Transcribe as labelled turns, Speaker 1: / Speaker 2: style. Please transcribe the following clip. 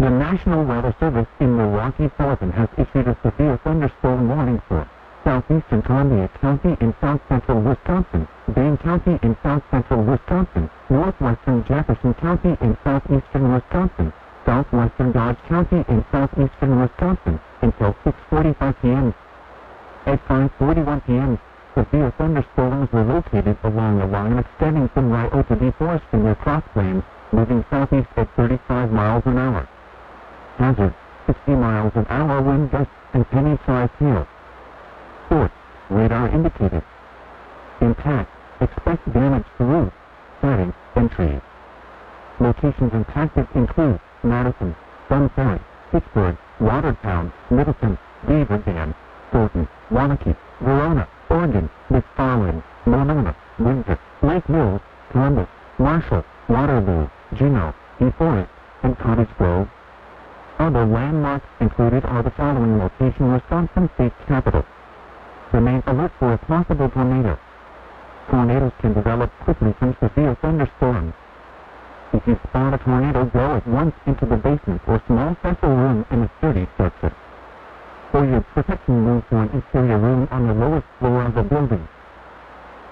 Speaker 1: The National Weather Service in Milwaukee, Sullivan has issued a severe thunderstorm warning for southeastern Columbia County in south-central Wisconsin, Bain County in south-central Wisconsin, northwestern Jefferson County in southeastern Wisconsin, southwestern Dodge County in southeastern Wisconsin, until 6:45 p.m. At 5:41 p.m., severe thunderstorms were located along a line extending from Rio to DeForest in the Cross Plains, moving southeast at 35 miles an hour. Hazard, 60 miles an hour wind gusts and penny-sized hail. Sports, radar indicated. Impact, expect damage to roofs, siding, and trees. Locations impacted include Madison, Sun Ferry, Pittsburgh, Watertown, Middleton, Beaver Dam, Thornton, Waunakee, Verona, Oregon, McFarland, Monona, Windsor, Lake Mills, Columbus, Marshall, Waterloo, Juneau, DeForest, and Cottage Grove. Other landmarks included are the following location: Wisconsin State Capitol. Remain alert for a possible tornado. Tornadoes can develop quickly from severe thunderstorms. If you spot a tornado, go at once into the basement or small central room in a sturdy structure. For your protection, move to an interior room on the lowest floor of the building.